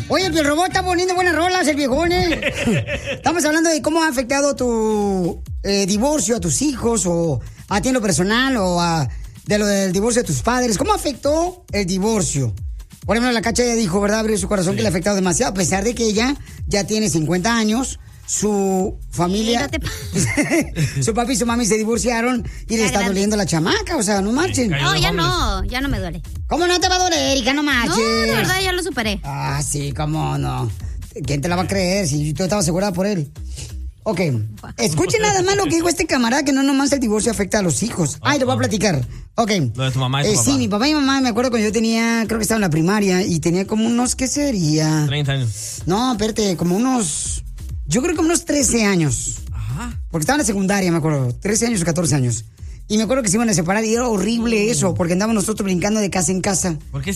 Oye, el robot está poniendo buenas rolas, el viejón, Estamos hablando de cómo ha afectado tu divorcio a tus hijos, o a ti en lo personal, o de lo del divorcio de tus padres. ¿Cómo afectó el divorcio? Por ejemplo, la Cacha ya dijo, ¿verdad? Abrió su corazón, que le ha afectado demasiado, a pesar de que ella ya tiene 50 años. Su familia, su papi y su mami se divorciaron y le está doliendo la chamaca, o sea, no marchen. No, ya no me duele. ¿Cómo no te va a doler, Erika? No marches. No, de verdad, ya lo superé. Ah, sí, cómo no. ¿Quién te la va a creer si tú estabas asegurada por él? Ok, escuchen nada más lo que dijo este camarada, que no nomás el divorcio afecta a los hijos. Ay, lo voy a platicar. Ok. Lo de tu mamá y tu papá. Sí, mi papá y mi mamá, me acuerdo cuando yo tenía, creo que estaba en la primaria, y tenía como unos, ¿qué sería? 30 años. No, espérate, como unos... Yo creo que unos 13 años. Ajá. Porque estaba en la secundaria, me acuerdo. 13 años o 14 años. Y me acuerdo que se iban a separar y era horrible eso, porque andábamos nosotros brincando de casa en casa. ¿Por qué